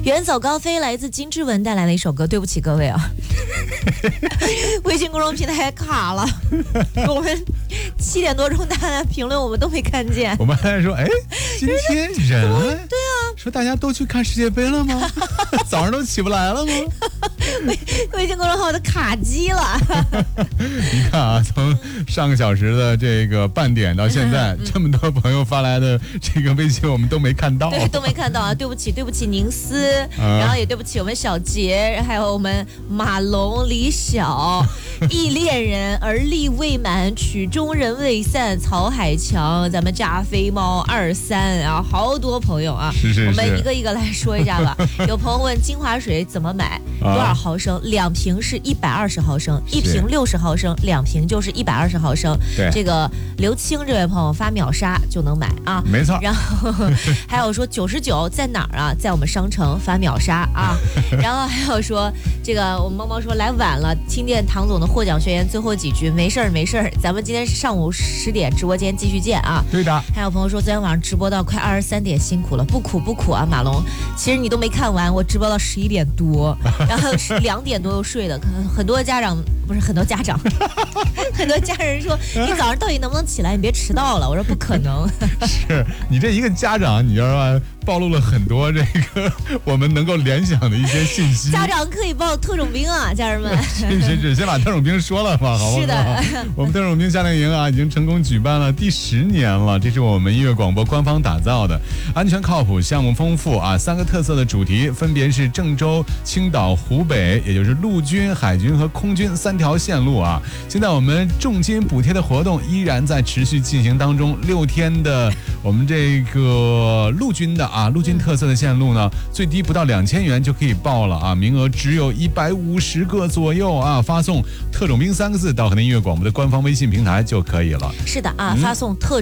远走高飞来自金志文带来的一首歌，对不起各位啊，微信公众平台卡了，我们7点多钟大家的评论我们都没看见。 我们还在说，哎，今天人了，对啊，说大家都去看世界杯了吗？早上都起不来了吗？ 微信公众号的卡机了。 你看啊，从上个小时的这个半点到现在，这么多朋友发来的这个微信，我们都没看到， 对，都没看到啊！对不起，对不起，宁思，然后也对不起我们小杰，还有我们马龙、李晓、忆恋人、而立未满、曲终人未散、曹海强，咱们加菲猫23啊，好多朋友啊， 是我们一个一个来说一下吧。有朋友问精华水怎么买，多少毫升？2瓶是120毫升，1瓶60毫升，2瓶就是120毫升。 对， 这个刘青这位朋友发秒杀就能买啊， 没错。 然后还有说99在哪儿啊？在我们商城发秒杀啊。然后还有说这个我们猫猫说来晚了，听见唐总的获奖宣言最后几句，没事儿没事儿，咱们今天是上午10点直播间继续见啊。 对的。 还有朋友说昨天晚上直播到快23点，辛苦了，不苦不苦啊，马龙。其实你都没看完，我直播到11点多，然后2点多又睡的，很多家长不是很多家长，很多家人说你早上到底能不能起来？你别迟到了。我说不可能。 是你这一个家长，你知道吧？暴露了很多这个我们能够联想的一些信息。 家长可以报特种兵啊，家人们。 是，先把特种兵说了吧，好不好？ 是的， 我们特种兵夏令营啊，已经成功举办了第10年了。这是我们音乐广播官方打造的，安全靠谱，项目丰富啊，3个特色的主题分别是郑州、青岛、湖北，也就是陆军、海军和空军3条线路啊。现在我们重金补贴的活动依然在持续进行当中，6天的我们这个陆军的陆军特色的线路呢，最低不到2000元就可以报了啊，名额只有150个左右啊，发送特种兵3个字到河南音乐广播的官方微信平台就可以了。 是的啊，发送特